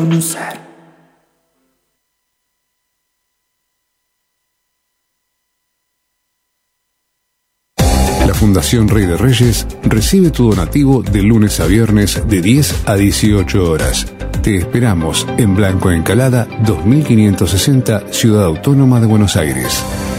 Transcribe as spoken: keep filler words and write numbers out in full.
conocer. La Fundación Rey de Reyes recibe tu donativo de lunes a viernes de diez a dieciocho horas. Te esperamos en Blanco Encalada dos mil quinientos sesenta, Ciudad Autónoma de Buenos Aires.